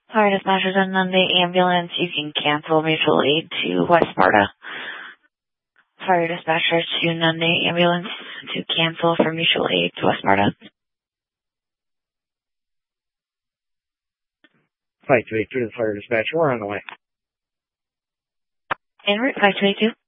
Fire dispatchers on Monday ambulance, you can cancel mutual aid to West Sparta. Fire dispatchers to Nunde ambulance to cancel for mutual aid to West Sparta. 5282 to the fire dispatcher, we're on the way. En route 5282.